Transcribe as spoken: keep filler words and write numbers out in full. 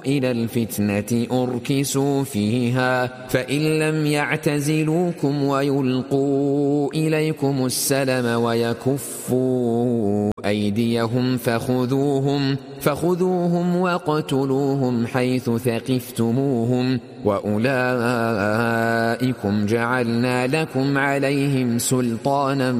إلى الفتنة أركسوا فيها فإن لم يعتزلوكم ويلقوا إليكم السلم ويكفوا أيديهم فخذوهم فخذوهم وقتلوهم حيث ثقفتموهم وأولئكم جعلنا لكم عليهم سلطانا